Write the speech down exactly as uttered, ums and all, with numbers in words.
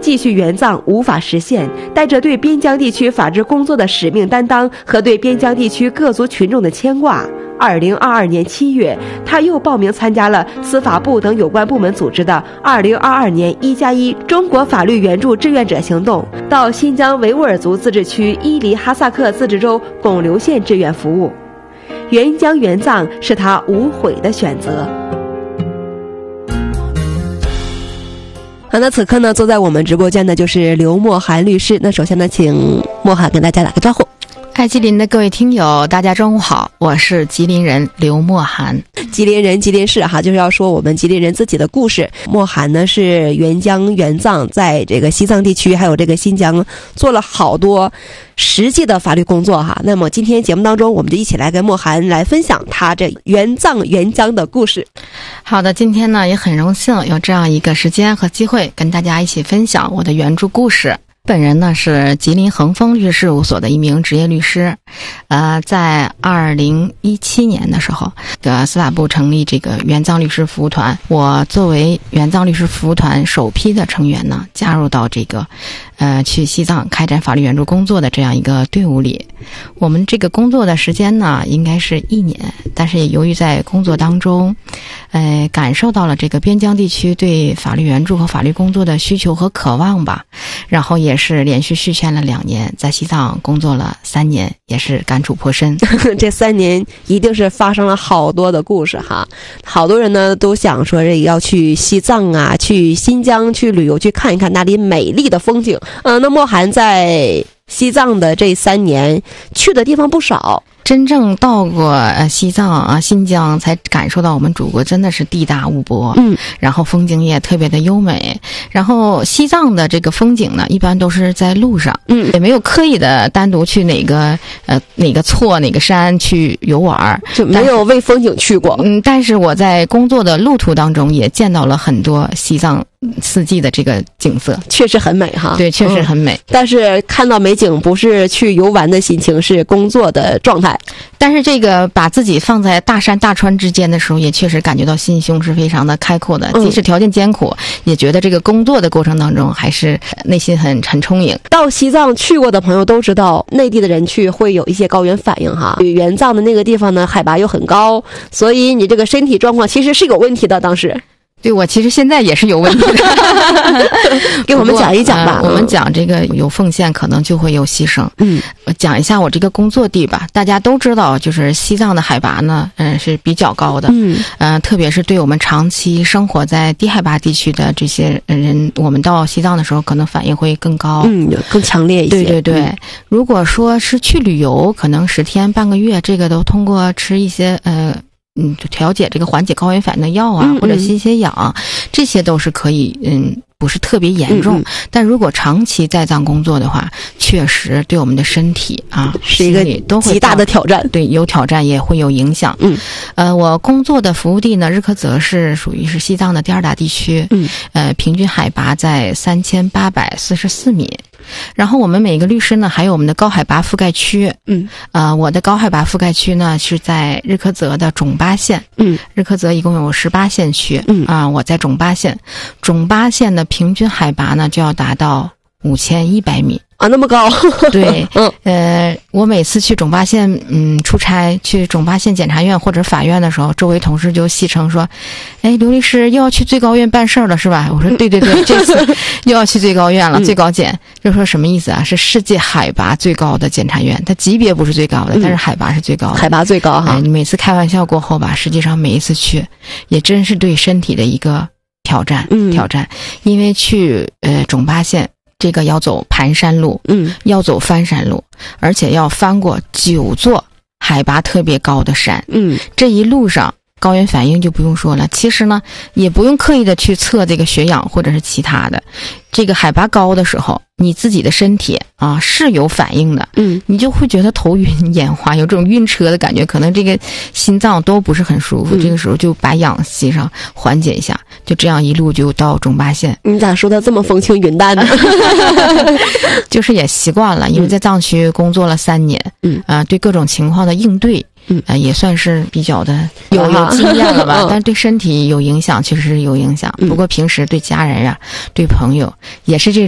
继续援藏无法实现，带着对边疆地区法治工作的使命担当和对边疆地区各族群众的牵挂，二零二二年七月，他又报名参加了司法部等有关部门组织的二零二二年一加一中国法律援助志愿者行动，到新疆维吾尔族自治区伊犁哈萨克自治州巩留县志愿服务。援疆援藏是他无悔的选择。好，那此刻呢，坐在我们直播间的就是刘墨涵律师。那首先呢，请墨涵跟大家打个招呼。 爱吉林的各位听友，大家中午好，我是吉林人刘墨涵。 吉林人吉林市哈，就是要说我们吉林人自己的故事。墨涵呢是援疆援藏，在这个西藏地区还有这个新疆做了好多实际的法律工作哈。那么今天节目当中，我们就一起来跟墨涵来分享他这援藏援疆的故事。 好的，今天呢也很荣幸有这样一个时间和机会跟大家一起分享我的援助故事。本人呢是吉林恒丰律师事务所的一名职业律师，呃，在二零一七年的时候，呃，司法部成立这个援藏律师服务团，我作为援藏律师服务团首批的成员呢，加入到这个，呃，去西藏开展法律援助工作的这样一个队伍里。我们这个工作的时间呢，应该是一年，但是也由于在工作当中，呃，感受到了这个边疆地区对法律援助和法律工作的需求和渴望吧，然后也是连续续签了两年，在西藏工作了三年，也是感触颇深。 这三年一定是发生了好多的故事哈，好多人呢都想说这要去西藏啊，去新疆去旅游，去看一看那里美丽的风景。嗯、呃，那墨涵在西藏的这三年去的地方不少， 真正到过呃西藏啊新疆，才感受到我们祖国真的是地大物博，嗯，然后风景也特别的优美。然后西藏的这个风景呢，一般都是在路上，嗯，也没有刻意的单独去哪个呃哪个错哪个山去游玩， 就没有为风景去过。 嗯，但是我在工作的路途当中也见到了很多西藏四季的这个景色， 确实很美哈。 对，确实很美。嗯、 但是看到美景不是去游玩的心情，是工作的状态。 但是这个把自己放在大山大川之间的时候，也确实感觉到心胸是非常的开阔的。嗯、即使条件艰苦，也觉得这个工作的过程当中还是内心很很充盈。 到西藏去过的朋友都知道，内地的人去会有一些高原反应哈。援藏的那个地方呢，海拔又很高，所以你这个身体状况其实是有问题的。当时。 对，我其实现在也是有问题的。 给我们讲一讲吧。 呃、我们讲这个有奉献，可能就会有牺牲。嗯，我讲一下我这个工作地吧。大家都知道，就是西藏的海拔呢，嗯、呃，是比较高的。嗯，呃，特别是对我们长期生活在低海拔地区的这些人，我们到西藏的时候，可能反应会更高， 嗯，更强烈一些。 对对对。嗯、如果说是去旅游，可能十天半个月，这个都通过吃一些呃。嗯，就调节这个缓解高原反应的药啊，嗯嗯或者吸血氧，这些都是可以，嗯，不是特别严重。嗯嗯但如果长期在藏工作的话，确实对我们的身体啊是一个极大的挑战。 对，有挑战也会有影响。嗯，呃，我工作的服务地呢，日喀则是属于是西藏的第二大地区。嗯，呃，平均海拔在三千八百四十四米。然后我们每个律师呢，还有我们的高海拔覆盖区。嗯，呃，我的高海拔覆盖区呢是在日喀则的种巴县。嗯，日喀则一共有十八县区。嗯，啊，我在种巴县，种巴县的平均海拔呢就要达到五千一百米。 啊，那么高。 对，嗯，呃，我每次去种巴县，嗯，出差去种巴县检察院或者法院的时候，周围同事就戏称说：“哎，刘律师又要去最高院办事儿了，是吧？”我说：“对对对，这次又要去最高院了，最高检。”就说什么意思啊？是世界海拔最高的检察院，它级别不是最高的，但是海拔是最高的， 海拔最高哈。 哎，你每次开玩笑过后吧，实际上每一次去，也真是对身体的一个挑战，嗯，挑战，因为去呃种巴县。这个要走盘山路，嗯，要走翻山路，而且要翻过九座海拔特别高的山，嗯，这一路上高原反应就不用说了，其实呢也不用刻意的去测这个血氧或者是其他的，这个海拔高的时候，你自己的身体啊是有反应的，嗯，你就会觉得头晕眼花，有这种晕车的感觉，可能这个心脏都不是很舒服，嗯、这个时候就把氧吸上缓解一下，就这样一路就到种巴县。 你咋说的这么风轻云淡呢？ 就是也习惯了，因为在藏区工作了三年，嗯啊、呃，对各种情况的应对。嗯，呃，也算是比较的有有经验了吧，但是对身体有影响，确实是有影响。不过平时对家人呀、啊、对朋友也是这